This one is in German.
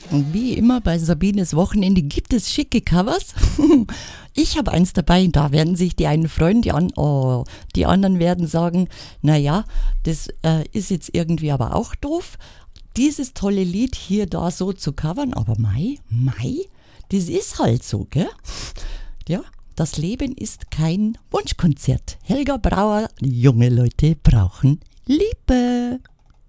Und wie immer bei Sabines Wochenende gibt es schicke Covers. Ich habe eins dabei, da werden sich die einen freuen, die anderen werden sagen, naja, das ist jetzt irgendwie aber auch doof, dieses tolle Lied hier da so zu covern, aber Mai, das ist halt so, gell? Ja, das Leben ist kein Wunschkonzert. Helga Brauer, junge Leute brauchen Liebe.